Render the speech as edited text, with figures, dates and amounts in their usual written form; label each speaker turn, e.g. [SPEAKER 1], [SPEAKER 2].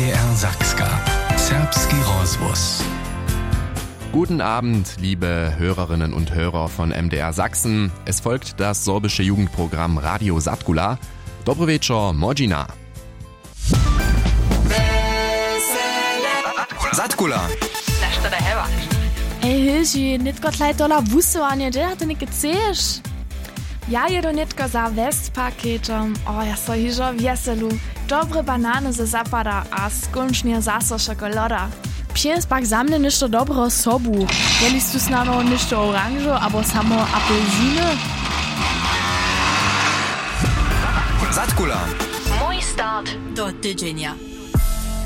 [SPEAKER 1] MDR Sakska. Serbski rozvoz.
[SPEAKER 2] Guten Abend, liebe Hörerinnen und Hörer von MDR Sachsen. Es folgt das sorbische Jugendprogramm Radio Satkula. Dobro večer, Mojina.
[SPEAKER 1] Satkula.
[SPEAKER 3] Nešto da heva.
[SPEAKER 4] Ej, Hilži, netko tlaj tola vusovanje, že to neke chceš? Ja jedu netko za Westpaketom. Ja so hižo veselu. Dobre banany ze zapada a skončne zaso šokolada. Pies pak za mne nešto dobro sobu. Jeliš tu snano nešto oranžo, abo samo apelsine?
[SPEAKER 1] Satkula.
[SPEAKER 3] Mój start do tydzienia.